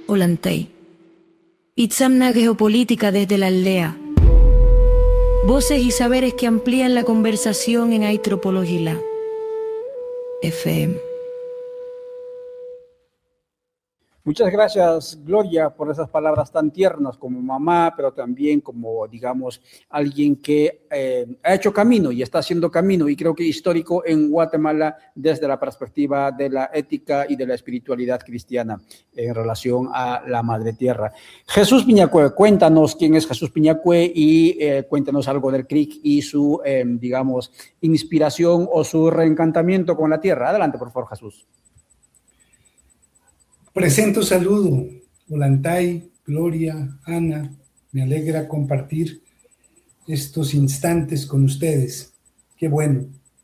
Ollantay. Itzamna geopolítica desde la aldea. Voces y saberes que amplían la conversación en Aitropologila FM. Muchas gracias, Gloria, por esas palabras tan tiernas como mamá, pero también como, digamos, alguien que ha hecho camino y está haciendo camino, y creo que histórico en Guatemala desde la perspectiva de la ética y de la espiritualidad cristiana en relación a la Madre Tierra. Jesús Piñacue, cuéntanos quién es Jesús Piñacue y cuéntanos algo del CRIC y su, digamos, inspiración o su reencantamiento con la tierra. Adelante, por favor, Jesús. Presento saludo, Ollantay, Gloria, Ana, me alegra compartir estos instantes con ustedes. Qué bueno.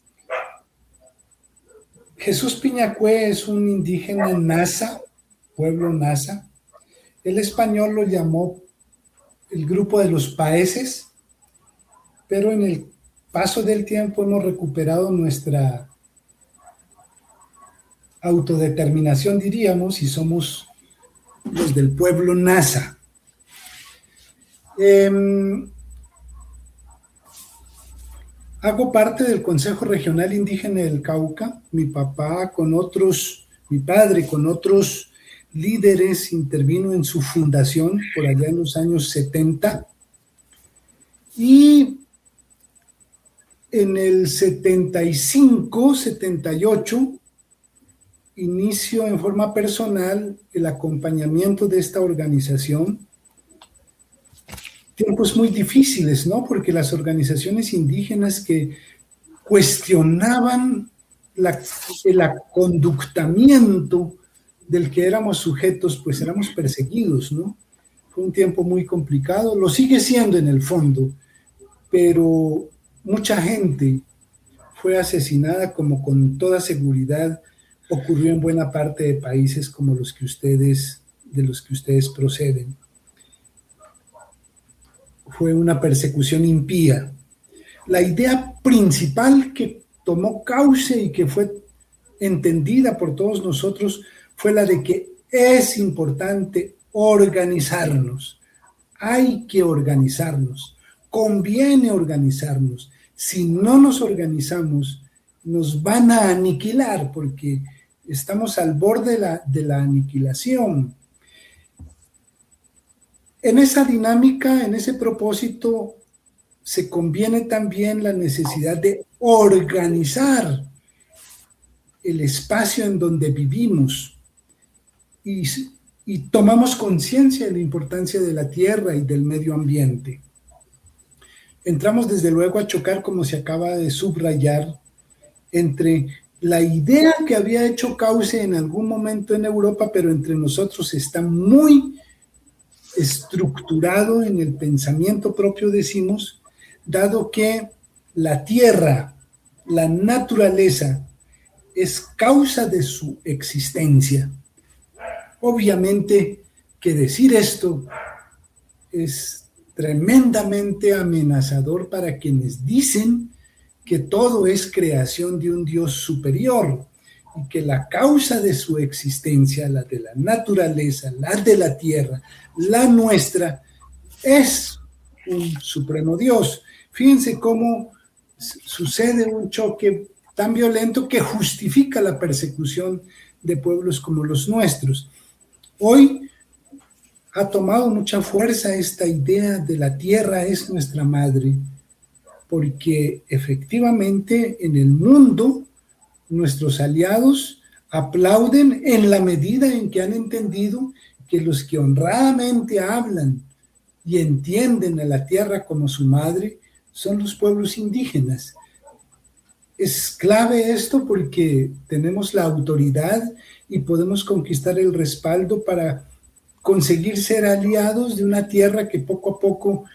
Jesús Piñacue es un indígena Nasa, pueblo Nasa. El español lo llamó el grupo de los paeses, pero en el paso del tiempo hemos recuperado nuestra autodeterminación, diríamos, y somos los del pueblo Nasa. Hago parte del Consejo Regional Indígena del Cauca. Mi padre con otros líderes intervino en su fundación por allá en los años 70. Y en el 75, 78, inicio en forma personal el acompañamiento de esta organización. Tiempos muy difíciles, ¿no? Porque las organizaciones indígenas que cuestionaban el aconductamiento del que éramos sujetos, pues éramos perseguidos, ¿no? Fue un tiempo muy complicado, lo sigue siendo en el fondo, pero mucha gente fue asesinada, como con toda seguridad ocurrió en buena parte de países como de los que ustedes proceden. Fue una persecución impía. La idea principal que tomó cauce y que fue entendida por todos nosotros fue la de que es importante organizarnos. Hay que organizarnos. Conviene organizarnos. Si no nos organizamos, nos van a aniquilar porque estamos al borde de la aniquilación. En esa dinámica, en ese propósito, se conviene también la necesidad de organizar el espacio en donde vivimos y tomamos conciencia de la importancia de la tierra y del medio ambiente. Entramos desde luego a chocar, como se acaba de subrayar, entre la idea que había hecho cauce en algún momento en Europa, pero entre nosotros está muy estructurado en el pensamiento propio, decimos, dado que la tierra, la naturaleza, es causa de su existencia. Obviamente que decir esto es tremendamente amenazador para quienes dicen que todo es creación de un Dios superior y que la causa de su existencia, la de la naturaleza, la de la tierra, la nuestra, es un supremo Dios. Fíjense cómo sucede un choque tan violento que justifica la persecución de pueblos como los nuestros. Hoy ha tomado mucha fuerza esta idea de la tierra es nuestra madre, porque efectivamente en el mundo nuestros aliados aplauden en la medida en que han entendido que los que honradamente hablan y entienden a la tierra como su madre son los pueblos indígenas. Es clave esto porque tenemos la autoridad y podemos conquistar el respaldo para conseguir ser aliados de una tierra que poco a poco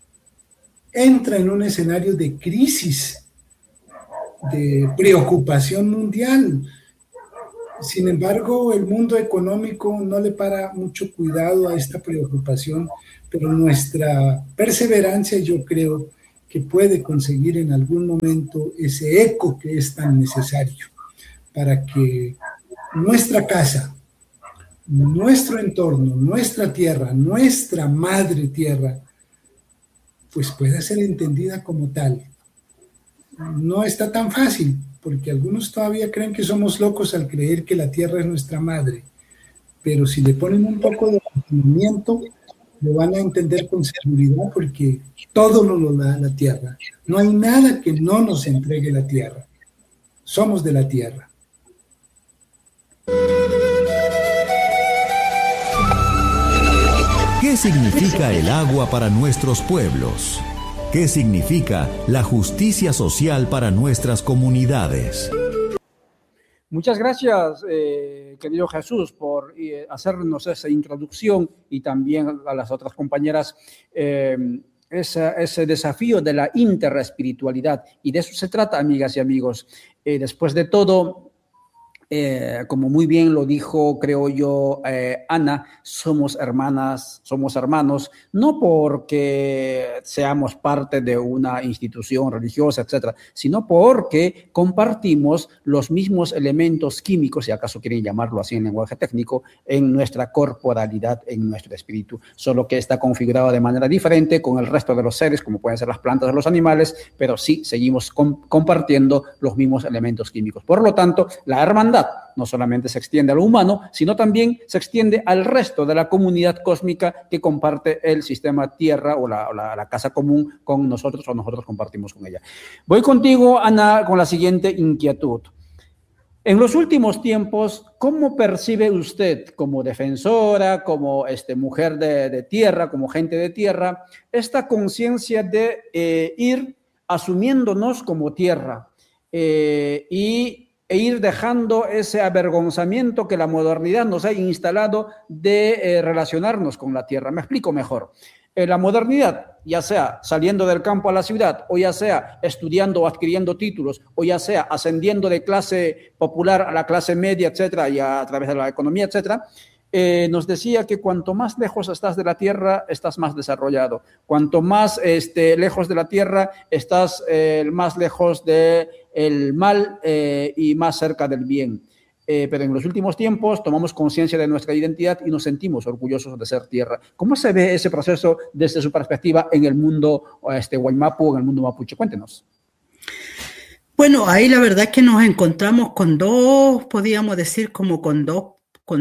entra en un escenario de crisis, de preocupación mundial. Sin embargo, el mundo económico no le para mucho cuidado a esta preocupación, pero nuestra perseverancia, yo creo, que puede conseguir en algún momento ese eco que es tan necesario para que nuestra casa, nuestro entorno, nuestra tierra, nuestra madre tierra, pues pueda ser entendida como tal. No está tan fácil, porque algunos todavía creen que somos locos al creer que la tierra es nuestra madre, pero si le ponen un poco de entendimiento, lo van a entender con seguridad, porque todo nos lo da la tierra. No hay nada que no nos entregue la tierra. Somos de la tierra. ¿Qué significa el agua para nuestros pueblos? ¿Qué significa la justicia social para nuestras comunidades? Muchas gracias, querido Jesús, por hacernos esa introducción, y también a las otras compañeras ese desafío de la interespiritualidad. Y de eso se trata, amigas y amigos. Después de todo, como muy bien lo dijo, creo yo, Ana, somos hermanas, somos hermanos, no porque seamos parte de una institución religiosa, etcétera, sino porque compartimos los mismos elementos químicos, si acaso quieren llamarlo así en lenguaje técnico, en nuestra corporalidad, en nuestro espíritu, solo que está configurado de manera diferente con el resto de los seres, como pueden ser las plantas o los animales, pero sí seguimos compartiendo los mismos elementos químicos. Por lo tanto, la hermandad no solamente se extiende a lo humano, sino también se extiende al resto de la comunidad cósmica que comparte el sistema Tierra o la casa común con nosotros, o nosotros compartimos con ella. Voy contigo, Ana, con la siguiente inquietud. En los últimos tiempos, ¿cómo percibe usted, como defensora, como mujer de tierra, como gente de tierra, esta conciencia de ir asumiéndonos como tierra e ir dejando ese avergonzamiento que la modernidad nos ha instalado de relacionarnos con la tierra? Me explico mejor. La modernidad, ya sea saliendo del campo a la ciudad, o ya sea estudiando o adquiriendo títulos, o ya sea ascendiendo de clase popular a la clase media, etcétera, y a través de la economía, etcétera, nos decía que cuanto más lejos estás de la tierra, estás más desarrollado. Cuanto más lejos de la tierra, estás más lejos del mal y más cerca del bien. Pero en los últimos tiempos tomamos conciencia de nuestra identidad y nos sentimos orgullosos de ser tierra. ¿Cómo se ve ese proceso desde su perspectiva en el mundo Waymapu, en el mundo mapuche? Cuéntenos. Bueno, ahí la verdad es que nos encontramos con dos, podríamos decir, como con dos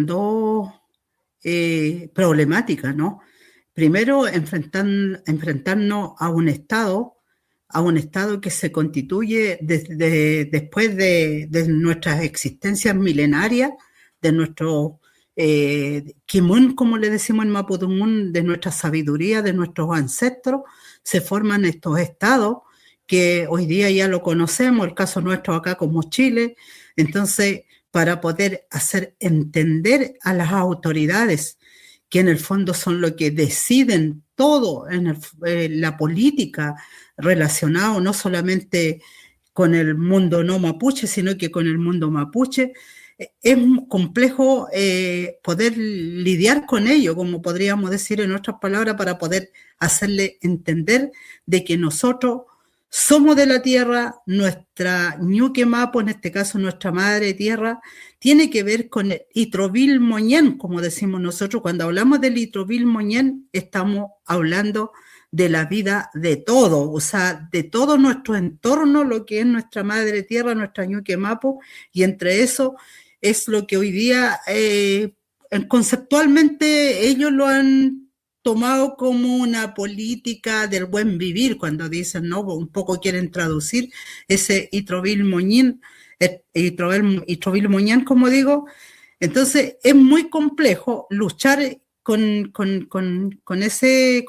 problemáticas, ¿no? Primero, enfrentarnos a un Estado que se constituye después de nuestras existencias milenarias, de nuestro Kimun, como le decimos en Mapudungun, de nuestra sabiduría, de nuestros ancestros, se forman estos estados que hoy día ya lo conocemos, el caso nuestro acá como Chile. Entonces, para poder hacer entender a las autoridades, que en el fondo son lo que deciden todo en la política relacionado no solamente con el mundo no mapuche, sino que con el mundo mapuche, es complejo poder lidiar con ello, como podríamos decir en otras palabras, para poder hacerle entender de que nosotros somos de la tierra, nuestra Ñuque Mapu, en este caso nuestra madre tierra, tiene que ver con el Itrovil Moñén, como decimos nosotros. Cuando hablamos del Itrovil Moñén, estamos hablando de la vida de todo, o sea, de todo nuestro entorno, lo que es nuestra madre tierra, nuestra Ñuque Mapu, y entre eso es lo que hoy día conceptualmente ellos lo han tomado como una política del buen vivir, cuando dicen, ¿no? Un poco quieren traducir ese Itrovil Moñén, Itrovil Moñán, como digo. Entonces es muy complejo luchar con ese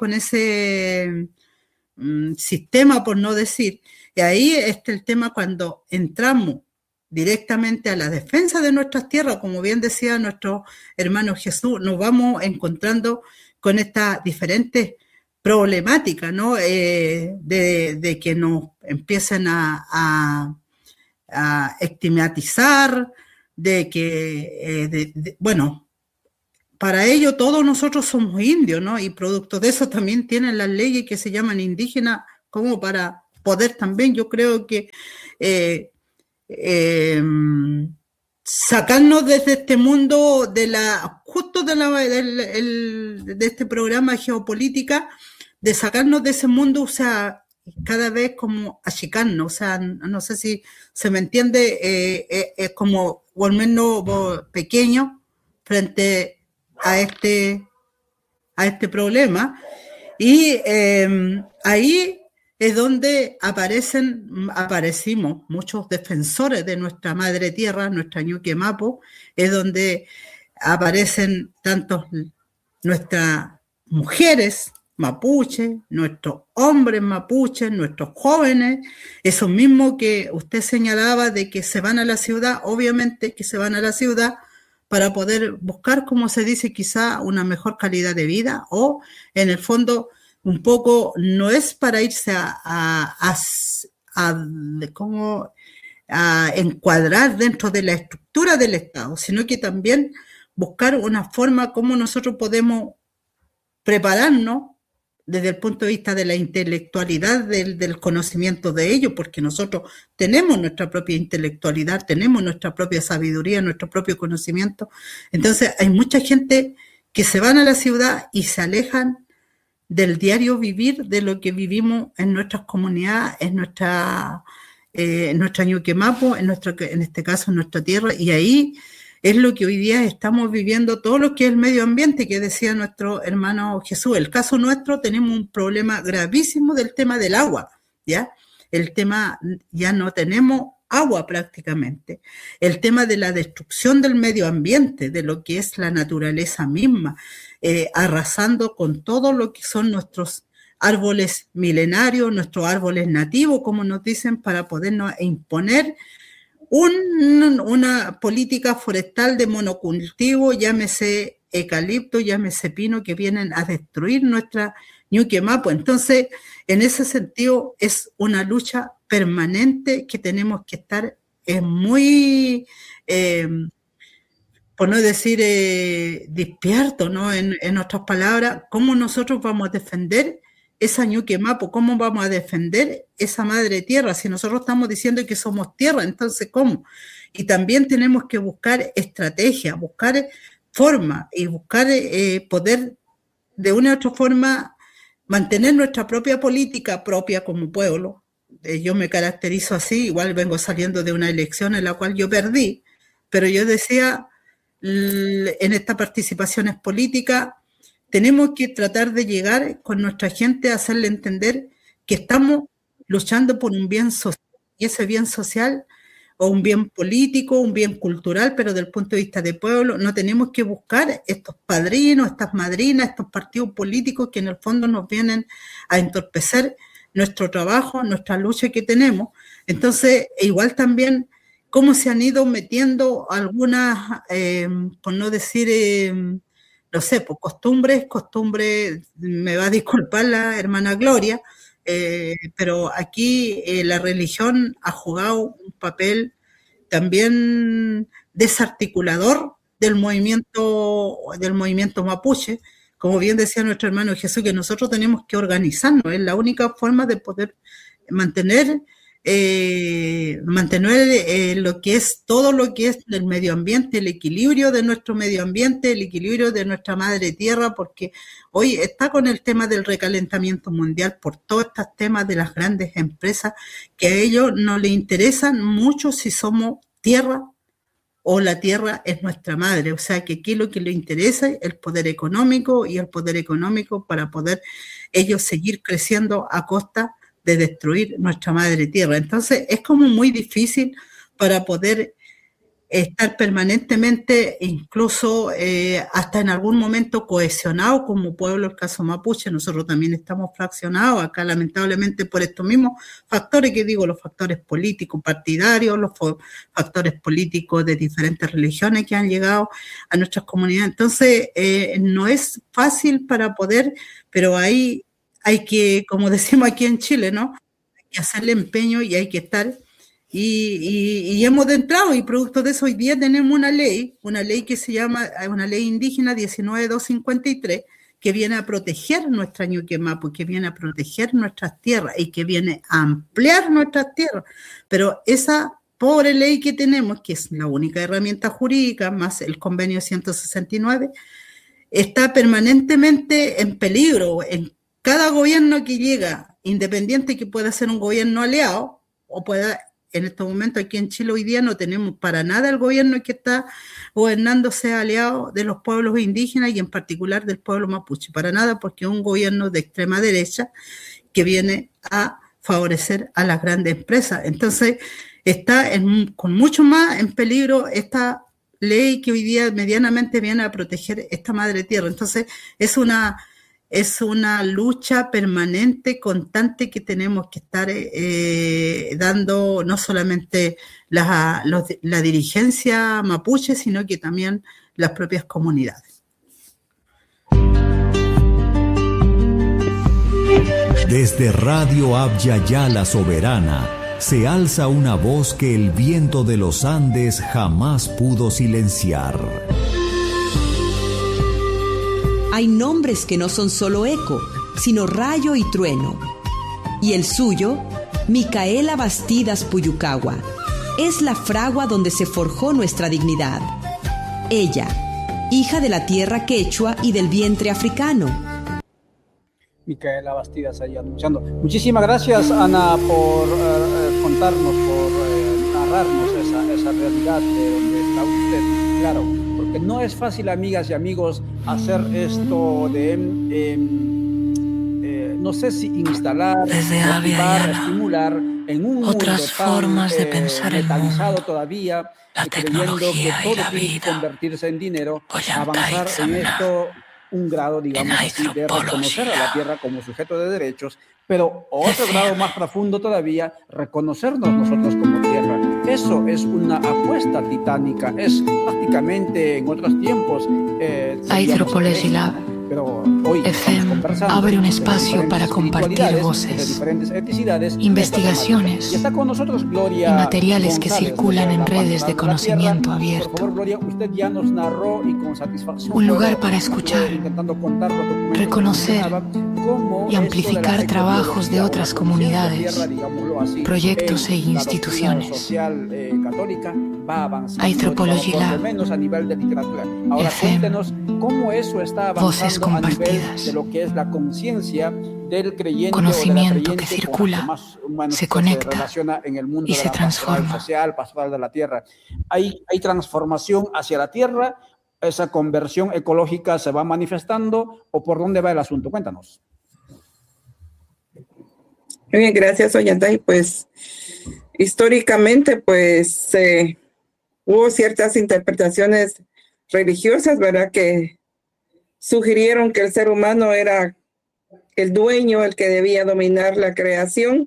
sistema, por no decir. Y ahí está el tema cuando entramos directamente a la defensa de nuestras tierras, como bien decía nuestro hermano Jesús, nos vamos encontrando con estas diferentes problemáticas, ¿no? De que nos empiecen a estigmatizar, de que, bueno, para ello todos nosotros somos indios, ¿no? Y producto de eso también tienen las leyes que se llaman indígenas, como para poder también, yo creo que sacarnos desde este mundo de la justo de este programa de geopolítica, de sacarnos de ese mundo, o sea, cada vez como achicarnos, o sea, no sé si se me entiende, es como volvernos pequeño frente a este problema. Y ahí es donde aparecimos muchos defensores de nuestra madre tierra, nuestra Ñuque Mapu, es donde aparecen tantos nuestras mujeres mapuche, nuestros hombres mapuches, nuestros jóvenes, esos mismos que usted señalaba de que se van a la ciudad, obviamente que se van a la ciudad para poder buscar, como se dice, quizá una mejor calidad de vida, o en el fondo un poco no es para irse a encuadrar dentro de la estructura del Estado, sino que también buscar una forma como nosotros podemos prepararnos desde el punto de vista de la intelectualidad, del conocimiento de ello, porque nosotros tenemos nuestra propia intelectualidad, tenemos nuestra propia sabiduría, nuestro propio conocimiento. Entonces hay mucha gente que se van a la ciudad y se alejan del diario vivir, de lo que vivimos en nuestras comunidades, en nuestra Ñuque Mapu, en este caso en nuestra tierra, y ahí es lo que hoy día estamos viviendo, todo lo que es el medio ambiente, que decía nuestro hermano Jesús. El caso nuestro, tenemos un problema gravísimo del tema del agua, ¿ya? El tema, ya no tenemos agua prácticamente. El tema de la destrucción del medio ambiente, de lo que es la naturaleza misma, arrasando con todo lo que son nuestros árboles milenarios, nuestros árboles nativos, como nos dicen, para podernos imponer una política forestal de monocultivo, llámese eucalipto, llámese pino, que vienen a destruir nuestra Ñuque Mapu. Entonces, en ese sentido, es una lucha permanente que tenemos que estar muy, por no decir despierto, ¿no? En otras palabras, ¿cómo nosotros vamos a defender esa Ñuque Mapu? ¿Cómo vamos a defender esa madre tierra? Si nosotros estamos diciendo que somos tierra, entonces ¿cómo? Y también tenemos que buscar estrategia, buscar forma y buscar poder de una u otra forma mantener nuestra propia política propia como pueblo. Yo me caracterizo así, igual vengo saliendo de una elección en la cual yo perdí, pero yo decía, en estas participaciones políticas, tenemos que tratar de llegar con nuestra gente a hacerle entender que estamos luchando por un bien social, y ese bien social, o un bien político, un bien cultural, pero desde el punto de vista de pueblo, no tenemos que buscar estos padrinos, estas madrinas, estos partidos políticos que en el fondo nos vienen a entorpecer nuestro trabajo, nuestra lucha que tenemos. Entonces, igual también, cómo se han ido metiendo algunas, por no decir... no sé, pues costumbres, me va a disculpar la hermana Gloria, pero aquí la religión ha jugado un papel también desarticulador del movimiento mapuche. Como bien decía nuestro hermano Jesús, que nosotros tenemos que organizarnos, es la única forma de poder mantener lo que es todo lo que es del medio ambiente, el equilibrio de nuestro medio ambiente, el equilibrio de nuestra madre tierra, porque hoy está con el tema del recalentamiento mundial por todos estos temas de las grandes empresas, que a ellos no les interesan mucho si somos tierra o la tierra es nuestra madre. O sea que aquí lo que les interesa es el poder económico, y el poder económico para poder ellos seguir creciendo a costa de destruir nuestra madre tierra. Entonces es como muy difícil para poder estar permanentemente, incluso hasta en algún momento cohesionado como pueblo, el caso mapuche. Nosotros también estamos fraccionados acá, lamentablemente, por estos mismos factores que digo, los factores políticos partidarios, los factores políticos de diferentes religiones que han llegado a nuestras comunidades. Entonces no es fácil para poder, pero ahí hay que, como decimos aquí en Chile, ¿no? Hay que hacerle empeño y hay que estar. Y hemos entrado, y producto de eso hoy día tenemos una ley que se llama, una ley indígena 19253, que viene a proteger nuestra Ñuque Mapu, que viene a proteger nuestras tierras y que viene a ampliar nuestras tierras. Pero esa pobre ley que tenemos, que es la única herramienta jurídica, más el convenio 169, está permanentemente en peligro. En cada gobierno que llega, independiente que pueda ser un gobierno aliado, o pueda, en este momento aquí en Chile hoy día no tenemos para nada el gobierno que está gobernando sea aliado de los pueblos indígenas y en particular del pueblo mapuche, para nada, porque es un gobierno de extrema derecha que viene a favorecer a las grandes empresas. Entonces, está con mucho más en peligro esta ley que hoy día medianamente viene a proteger esta madre tierra. Entonces, es una lucha permanente, constante, que tenemos que estar dando no solamente la dirigencia mapuche, sino que también las propias comunidades. Desde Radio Abya Yala Soberana se alza una voz que el viento de los Andes jamás pudo silenciar. Hay nombres que no son solo eco, sino rayo y trueno. Y el suyo, Micaela Bastidas Puyucagua, es la fragua donde se forjó nuestra dignidad. Ella, hija de la tierra quechua y del vientre africano. Micaela Bastidas ahí anunciando. Muchísimas gracias, Ana, por contarnos, por narrarnos esa realidad de donde está usted. Claro, porque no es fácil, amigas y amigos, hacer esto de, no sé si instalar, motivar, estimular en un otras mundo tan formas de pensar el metalizado mundo, todavía, la creyendo que tecnología y todo la tiene que vida. convertirse en dinero, Ollanta avanzar en examina. esto un grado, digamos así, de reconocer a la tierra como sujeto de derechos, pero otro grado más profundo todavía, reconocernos nosotros como tierra. Eso es una apuesta titánica, es prácticamente en otros tiempos. Hydropolis Lab Pero hoy FM abre un espacio para compartir voces, investigaciones y está con nosotros Gloria y materiales que González, circulan en redes de conocimiento Por abierto. favor, Gloria, usted ya nos narró y con satisfacción Un lugar para escuchar, intentando contar los documentos reconocer cómo y amplificar esto de la trabajos de otras comunidades, tierra, digámoslo así, proyectos e en la instituciones. doctrina social católica va avanzando, Anthropology por lo Lab, menos a nivel de literatura. Ahora FM, cuéntenos cómo eso está avanzando voces a nivel compartidas. de lo que es la conciencia del creyente Conocimiento o de la que creyente circula, con más humanos se que conecta relaciona en el mundo y de se la pastoral transforma. social, pastoral de la tierra. Hay transformación hacia la tierra, esa conversión ecológica se va manifestando, o por dónde va el asunto. Cuéntanos. Muy bien, gracias, Ollanta. Y pues históricamente pues hubo ciertas interpretaciones religiosas, ¿verdad?, que sugirieron que el ser humano era el dueño, el que debía dominar la creación.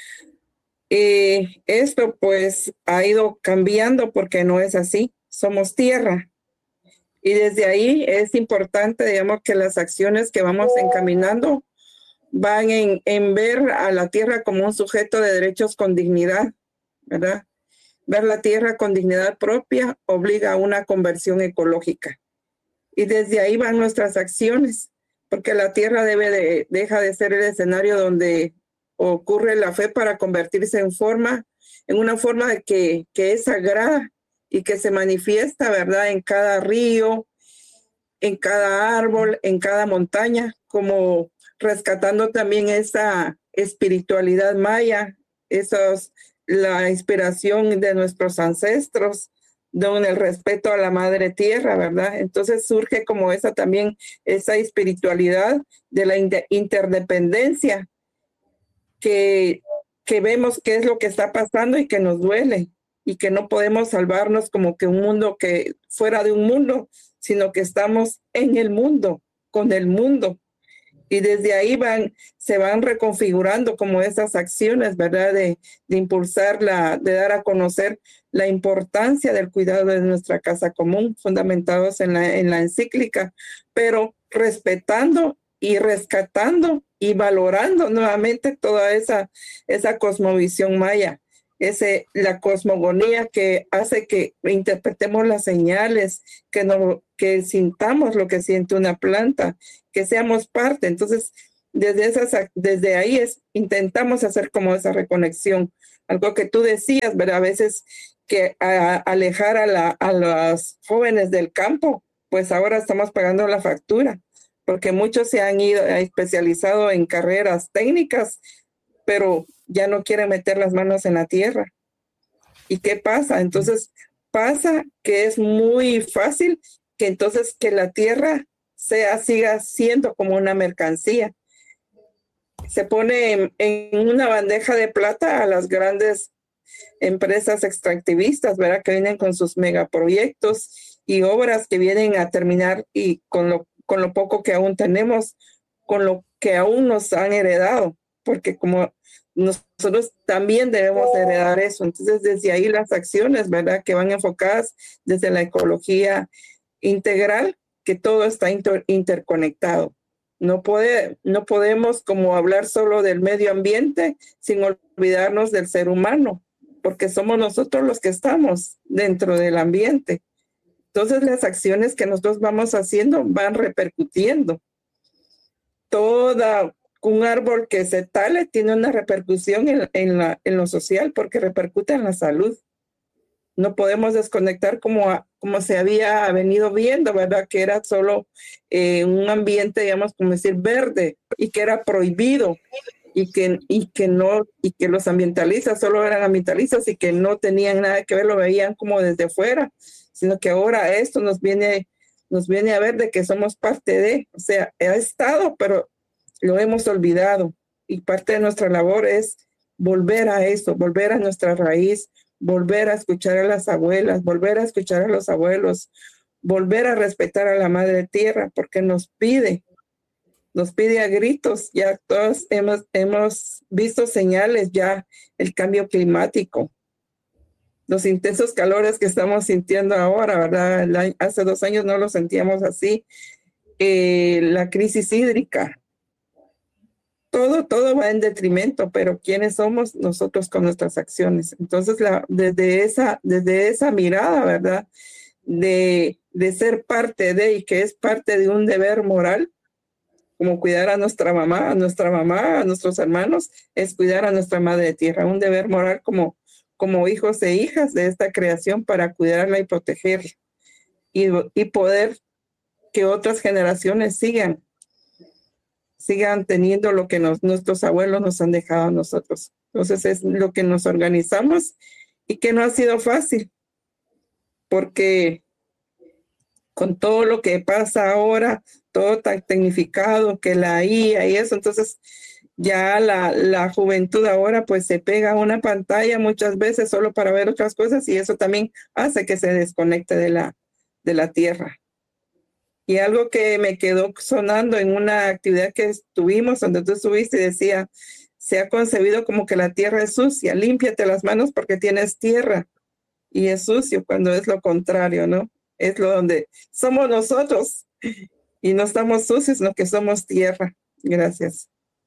Y esto pues ha ido cambiando porque no es así. Somos tierra. Y desde ahí es importante, digamos, que las acciones que vamos encaminando van en ver a la tierra como un sujeto de derechos con dignidad, ¿verdad? Ver la tierra con dignidad propia obliga a una conversión ecológica. Y desde ahí van nuestras acciones, porque la tierra deja de ser el escenario donde ocurre la fe para convertirse en una forma que es sagrada y que se manifiesta, ¿verdad?, en cada río, en cada árbol, en cada montaña, como rescatando también esa espiritualidad maya, la inspiración de nuestros ancestros, don el respeto a la madre tierra, ¿verdad? Entonces surge como también esa espiritualidad de la interdependencia que vemos qué es lo que está pasando y que nos duele y que no podemos salvarnos como que un mundo que fuera de un mundo, sino que estamos en el mundo, con el mundo. Y desde ahí se van reconfigurando como esas acciones, ¿verdad? De impulsar, de dar a conocer la importancia del cuidado de nuestra casa común, fundamentados en la encíclica, pero respetando y rescatando y valorando nuevamente toda esa cosmovisión maya. La cosmogonía que hace que interpretemos las señales, que sintamos lo que siente una planta, que seamos parte. Entonces, desde ahí intentamos hacer como esa reconexión. Algo que tú decías, ¿verdad? A veces que alejar a los jóvenes del campo, pues ahora estamos pagando la factura, porque muchos se han especializado en carreras técnicas, pero ya no quieren meter las manos en la tierra. ¿Y qué pasa? Entonces pasa que es muy fácil que entonces que la tierra siga siendo como una mercancía. Se pone en una bandeja de plata a las grandes empresas extractivistas, ¿verdad? Que vienen con sus megaproyectos y obras que vienen a terminar y con lo poco que aún tenemos, con lo que aún nos han heredado, porque como nosotros también debemos heredar eso. Entonces, desde ahí las acciones, ¿verdad? Que van enfocadas desde la ecología integral, que todo está interconectado. No podemos como hablar solo del medio ambiente sin olvidarnos del ser humano, porque somos nosotros los que estamos dentro del ambiente. Entonces, las acciones que nosotros vamos haciendo van repercutiendo. Un árbol que se tale tiene una repercusión en lo social porque repercute en la salud. No podemos desconectar como se había venido viendo, ¿verdad? Que era solo un ambiente, digamos, como decir, verde y que era prohibido y que los ambientalistas solo eran ambientalistas y que no tenían nada que ver, lo veían como desde fuera, sino que ahora esto nos viene a ver de que somos parte de, o sea, ha estado, pero lo hemos olvidado y parte de nuestra labor es volver a eso, volver a nuestra raíz, volver a escuchar a las abuelas, volver a escuchar a los abuelos, volver a respetar a la madre tierra, porque nos pide a gritos. Ya todos hemos visto señales, ya el cambio climático, los intensos calores que estamos sintiendo ahora, ¿verdad? Hace 2 años no lo sentíamos así. La crisis hídrica. Todo va en detrimento, pero ¿quiénes somos nosotros con nuestras acciones? Entonces, desde esa mirada, ¿verdad? De ser parte de y que es parte de un deber moral, como cuidar a nuestra mamá, a nuestros hermanos, es cuidar a nuestra madre tierra, un deber moral como hijos e hijas de esta creación para cuidarla y protegerla y poder que otras generaciones sigan teniendo lo que nuestros abuelos nos han dejado a nosotros. Entonces es lo que nos organizamos y que no ha sido fácil, porque con todo lo que pasa ahora, todo tan tecnificado, que la IA y eso, entonces ya la juventud ahora pues se pega a una pantalla muchas veces solo para ver otras cosas y eso también hace que se desconecte de la tierra. Y algo que me quedó sonando en una actividad que estuvimos, donde tú estuviste, decía, se ha concebido como que la tierra es sucia, límpiate las manos porque tienes tierra. Y es sucio cuando es lo contrario, ¿no? Es lo donde somos nosotros y no estamos sucios, sino que somos tierra. Gracias.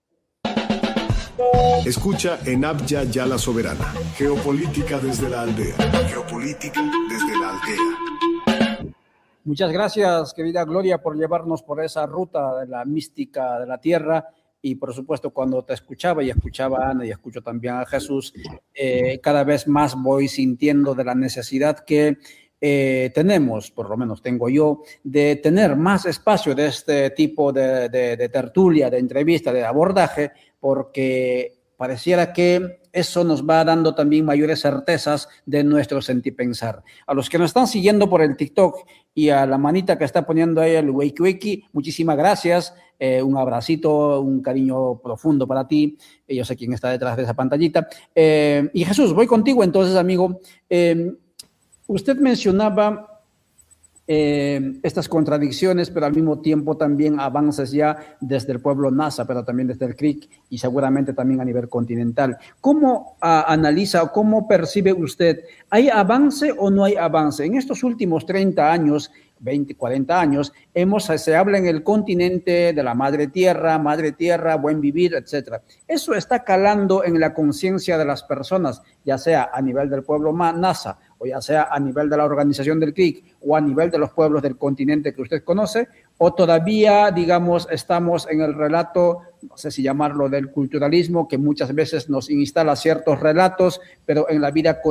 Escucha en Abya Yala Soberana. Geopolítica desde la aldea. Geopolítica desde la aldea. Muchas gracias, querida Gloria, por llevarnos por esa ruta de la mística de la tierra. Y por supuesto, cuando te escuchaba y escuchaba a Ana y escucho también a Jesús, cada vez más voy sintiendo de la necesidad que tenemos, por lo menos tengo yo, de tener más espacio de este tipo de tertulia, de entrevista, de abordaje, porque pareciera que eso nos va dando también mayores certezas de nuestro sentir pensar. A los que nos están siguiendo por el TikTok y a la manita que está poniendo ahí el wiki, muchísimas gracias. Un abracito, un cariño profundo para ti. Yo sé quién está detrás de esa pantallita. Y Jesús, voy contigo entonces, amigo. Usted mencionaba estas contradicciones, pero al mismo tiempo también avances ya desde el pueblo Nasa, pero también desde el CRIC y seguramente también a nivel continental. ¿Cómo analiza o cómo percibe usted? ¿Hay avance o no hay avance? En estos últimos 30 años, 20, 40 años, se habla en el continente de la madre tierra, buen vivir, etc. Eso está calando en la conciencia de las personas, ya sea a nivel del pueblo Nasa, o ya sea a nivel de la organización del CRIC, o a nivel de los pueblos del continente que usted conoce, o todavía, digamos, estamos en el relato, no sé si llamarlo del culturalismo, que muchas veces nos instala ciertos relatos, pero en la vida